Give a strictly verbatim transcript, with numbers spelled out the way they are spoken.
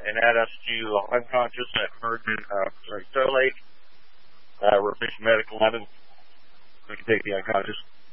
and add us to unconscious at Virgin, uh, sorry, Stowe Lake. Uh, we're Fish Medical London. We can take the unconscious.